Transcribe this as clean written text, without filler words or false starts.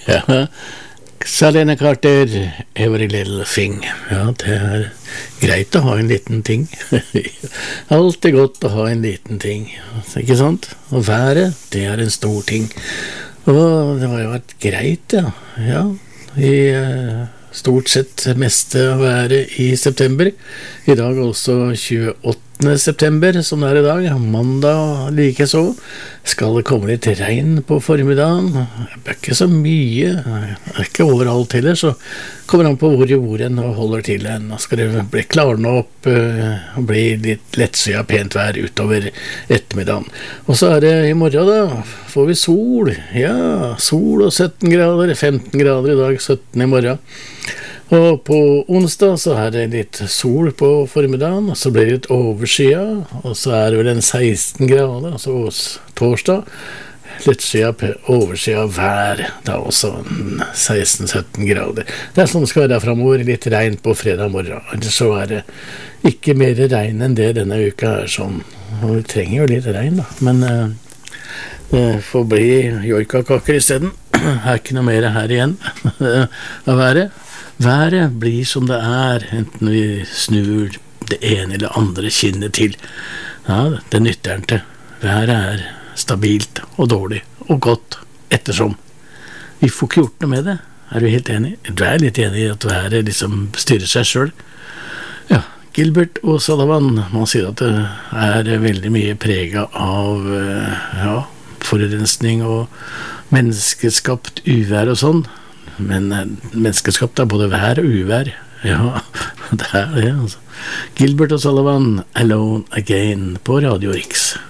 Ja, Salene Carter, Every Little Thing. Ja, det greit å ha en liten ting. Alltid godt å ha en liten ting, ikke sant? Og været, det en stor ting. Og det har jo vært greit, ja. Ja, i stort sett meste av været i september. I dag også 28. september, som det i dag. Mandag like så. Skal det komme litt regn på formiddagen? Det ikke så mye. Det ikke overalt heller, så kommer an på hvor en holder til en. Da skal det bli klarne opp og bli litt lettsøya pent vær utover ettermiddagen. Og så det i morgen da, får vi sol. Ja, sol og 17 grader, 15 grader i dag, 17 i morgen. Og på onsdag så det litt sol på formiddagen, og så blir det litt overskya, og så det vel en 16 grader, altså torsdag, litt overskya vær, da også 16-17 grader. Det sånn det skal være fremover, litt regn på fredag morgen, ellers så det ikke mer regn enn det denne uka sånn, og vi trenger jo litt regn da, men det får bli joikakaker i stedet. Ikke noe mer her igjen av været. Været blir som det enten vi snur det ene eller andre kinnet til. Ja, det nytter ikke. Været stabilt og dårlig og godt ettersom. Vi får ikke gjort noe med det. Du helt enig? Du litt enig i at været liksom styrer seg selv? Ja, Gilbert og Sullivan, man sier at det veldig mye preget av forurensning og menneskeskapt uvær og sånn. Men menneskeskapt både vær og uvær. Ja, det det altså. Gilbert og Sullivan, Alone Again på Radio Riks.